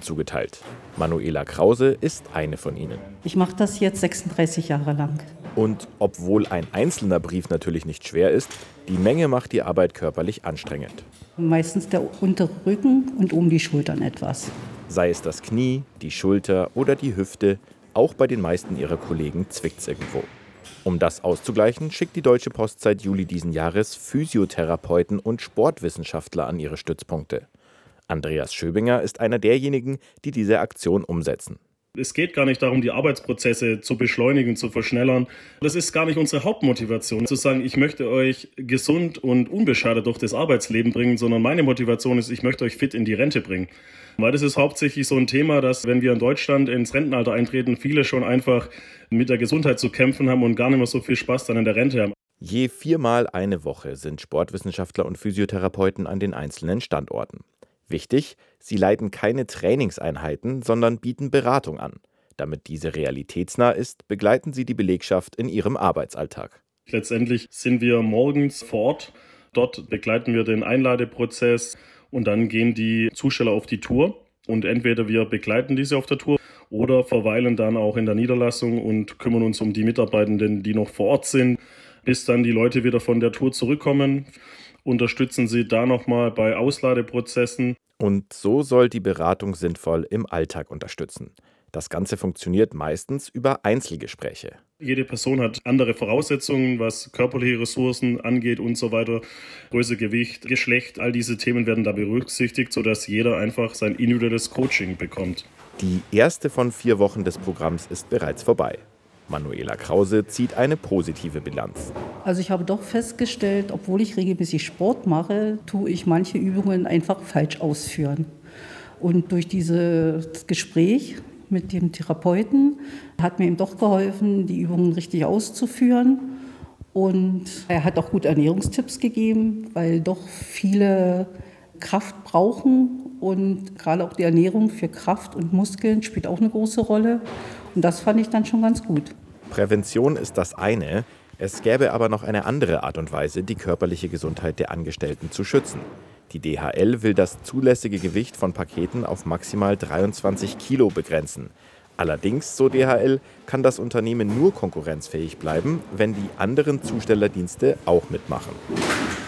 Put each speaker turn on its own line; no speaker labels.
zugeteilt. Manuela Krause ist eine von ihnen.
Ich mache das jetzt 36 Jahre lang.
Und obwohl ein einzelner Brief natürlich nicht schwer ist, die Menge macht die Arbeit körperlich anstrengend.
Meistens der untere Rücken und oben die Schultern etwas.
Sei es das Knie, die Schulter oder die Hüfte, auch bei den meisten ihrer Kollegen zwickt's irgendwo. Um das auszugleichen, schickt die Deutsche Post seit Juli diesen Jahres Physiotherapeuten und Sportwissenschaftler an ihre Stützpunkte. Andreas Schöbinger ist einer derjenigen, die diese Aktion umsetzen.
Es geht gar nicht darum, die Arbeitsprozesse zu beschleunigen, zu verschnellern. Das ist gar nicht unsere Hauptmotivation, zu sagen, ich möchte euch gesund und unbeschadet durch das Arbeitsleben bringen, sondern meine Motivation ist, ich möchte euch fit in die Rente bringen. Weil das ist hauptsächlich so ein Thema, dass, wenn wir in Deutschland ins Rentenalter eintreten, viele schon einfach mit der Gesundheit zu kämpfen haben und gar nicht mehr so viel Spaß dann in der Rente haben.
Je 4-mal eine Woche sind Sportwissenschaftler und Physiotherapeuten an den einzelnen Standorten. Wichtig, sie leiten keine Trainingseinheiten, sondern bieten Beratung an. Damit diese realitätsnah ist, begleiten sie die Belegschaft in ihrem Arbeitsalltag.
Letztendlich sind wir morgens vor Ort. Dort begleiten wir den Einladeprozess und dann gehen die Zusteller auf die Tour. Und entweder wir begleiten diese auf der Tour oder verweilen dann auch in der Niederlassung und kümmern uns um die Mitarbeitenden, die noch vor Ort sind, bis dann die Leute wieder von der Tour zurückkommen. Unterstützen sie da nochmal bei Ausladeprozessen.
Und so soll die Beratung sinnvoll im Alltag unterstützen. Das Ganze funktioniert meistens über Einzelgespräche.
Jede Person hat andere Voraussetzungen, was körperliche Ressourcen angeht und so weiter. Größe, Gewicht, Geschlecht, all diese Themen werden da berücksichtigt, sodass jeder einfach sein individuelles Coaching bekommt.
Die erste von 4 Wochen des Programms ist bereits vorbei. Manuela Krause zieht eine positive Bilanz.
Also ich habe doch festgestellt, obwohl ich regelmäßig Sport mache, tue ich manche Übungen einfach falsch ausführen. Und durch dieses Gespräch mit dem Therapeuten hat mir eben doch geholfen, die Übungen richtig auszuführen. Und er hat auch gute Ernährungstipps gegeben, weil doch viele Kraft brauchen. Und gerade auch die Ernährung für Kraft und Muskeln spielt auch eine große Rolle. Und das fand ich dann schon ganz gut.
Prävention ist das eine. Es gäbe aber noch eine andere Art und Weise, die körperliche Gesundheit der Angestellten zu schützen. Die DHL will das zulässige Gewicht von Paketen auf maximal 23 Kilo begrenzen. Allerdings, so DHL, kann das Unternehmen nur konkurrenzfähig bleiben, wenn die anderen Zustellerdienste auch mitmachen.